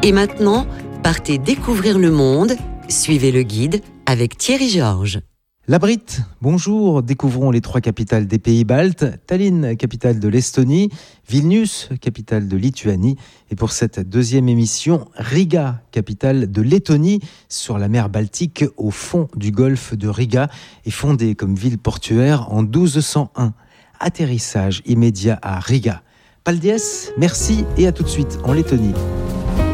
Et maintenant, partez découvrir le monde. Suivez le guide avec Thierry Georges. La Brit, bonjour, découvrons les 3 capitales des pays baltes, Tallinn, capitale de l'Estonie, Vilnius, capitale de Lituanie, et pour cette 2e émission, Riga, capitale de Lettonie, sur la mer Baltique, au fond du golfe de Riga, et fondée comme ville portuaire en 1201. Atterrissage immédiat à Riga. Paldies, merci et à tout de suite en Lettonie.